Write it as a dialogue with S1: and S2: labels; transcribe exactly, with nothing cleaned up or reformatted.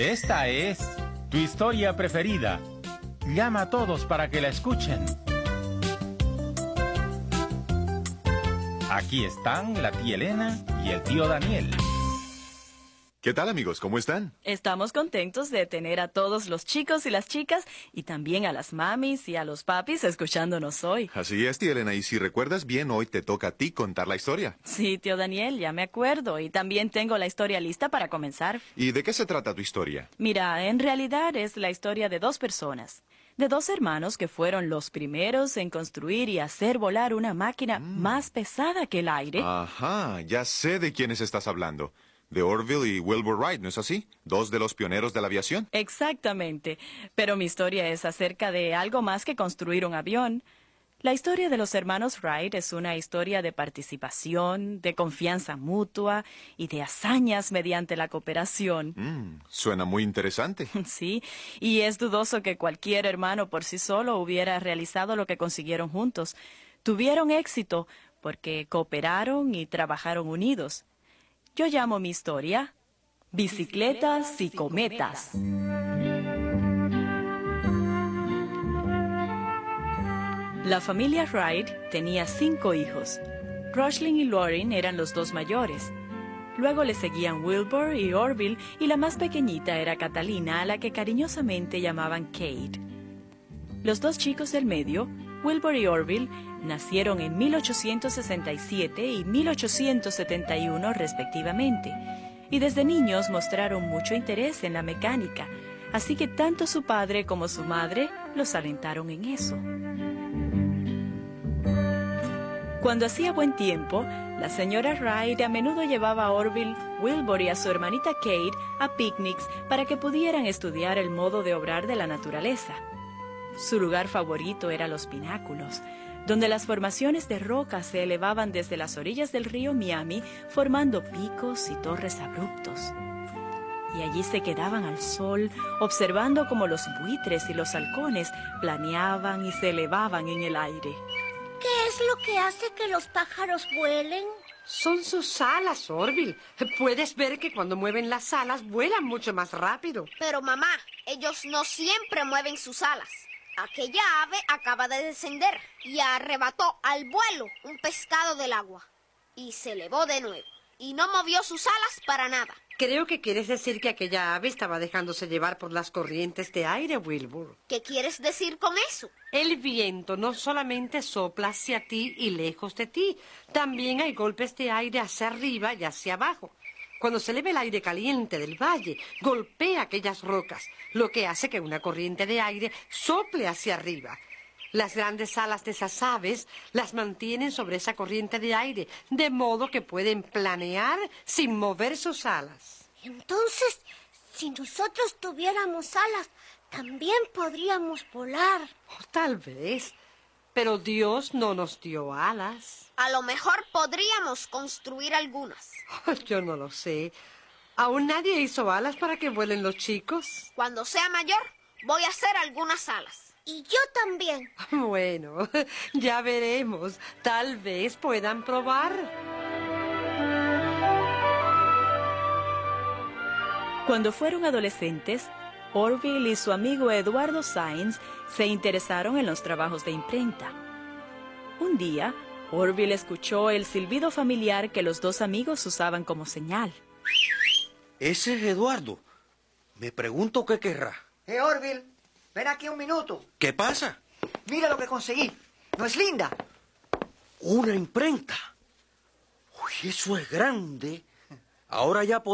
S1: Esta es tu historia preferida. Llama a todos para que la escuchen. Aquí están la tía Elena y el tío Daniel.
S2: ¿Qué tal, amigos? ¿Cómo están?
S3: Estamos contentos de tener a todos los chicos y las chicas y también a las mamis y a los papis escuchándonos hoy.
S2: Así es, tía Elena, y si recuerdas bien, hoy te toca a ti contar la historia.
S3: Sí, tío Daniel, ya me acuerdo, y también tengo la historia lista para comenzar.
S2: ¿Y de qué se trata tu historia?
S3: Mira, en realidad es la historia de dos personas, de dos hermanos que fueron los primeros en construir y hacer volar una máquina mm. más pesada que el aire.
S2: Ajá, ya sé de quiénes estás hablando. De Orville y Wilbur Wright, ¿no es así? Dos de los pioneros de la aviación.
S3: Exactamente. Pero mi historia es acerca de algo más que construir un avión. La historia de los hermanos Wright es una historia de participación, de confianza mutua y de hazañas mediante la cooperación.
S2: Mm, suena muy interesante.
S3: Sí, y es dudoso que cualquier hermano por sí solo hubiera realizado lo que consiguieron juntos. Tuvieron éxito porque cooperaron y trabajaron unidos. Yo llamo mi historia Bicicletas y Cometas. La familia Wright tenía cinco hijos. Roslyn y Lauren eran los dos mayores. Luego le seguían Wilbur y Orville, y la más pequeñita era Catalina, a la que cariñosamente llamaban Kate. Los dos chicos del medio, Wilbur y Orville, nacieron en mil ochocientos sesenta y siete y mil ochocientos setenta y uno respectivamente, y desde niños mostraron mucho interés en la mecánica, así que tanto su padre como su madre los alentaron en eso. Cuando hacía buen tiempo, la señora Wright a menudo llevaba a Orville, Wilbur y a su hermanita Kate a picnics para que pudieran estudiar el modo de obrar de la naturaleza. Su lugar favorito era los pináculos, donde las formaciones de roca se elevaban desde las orillas del río Miami, formando picos y torres abruptos. Y allí se quedaban al sol, observando cómo los buitres y los halcones planeaban y se elevaban en el aire.
S4: ¿Qué es lo que hace que los pájaros vuelen?
S5: Son sus alas, Orville. Puedes ver que cuando mueven las alas vuelan mucho más rápido.
S4: Pero, mamá, ellos no siempre mueven sus alas. Aquella ave acaba de descender y arrebató al vuelo un pescado del agua. Y se elevó de nuevo. Y no movió sus alas para nada.
S5: Creo que quieres decir que aquella ave estaba dejándose llevar por las corrientes de aire, Wilbur.
S4: ¿Qué quieres decir con eso?
S5: El viento no solamente sopla hacia ti y lejos de ti. También hay golpes de aire hacia arriba y hacia abajo. Cuando se eleva el aire caliente del valle, golpea aquellas rocas, lo que hace que una corriente de aire sople hacia arriba. Las grandes alas de esas aves las mantienen sobre esa corriente de aire, de modo que pueden planear sin mover sus alas.
S4: Entonces, si nosotros tuviéramos alas, también podríamos volar.
S5: Oh, tal vez, pero Dios no nos dio alas.
S4: A lo mejor podríamos construir algunas.
S5: Oh, yo no lo sé. ¿Aún nadie hizo alas para que vuelen los chicos?
S4: Cuando sea mayor, voy a hacer algunas alas. Y yo también.
S5: Bueno, ya veremos. Tal vez puedan probar.
S3: Cuando fueron adolescentes, Orville y su amigo Eduardo Sainz se interesaron en los trabajos de imprenta. Un día, Orville escuchó el silbido familiar que los dos amigos usaban como señal.
S6: Ese es Eduardo. Me pregunto qué querrá.
S7: Eh, Orville, ven aquí un minuto.
S6: ¿Qué pasa?
S7: Mira lo que conseguí. ¿No es linda?
S6: Una imprenta. Uy, eso es grande. Ahora ya podemos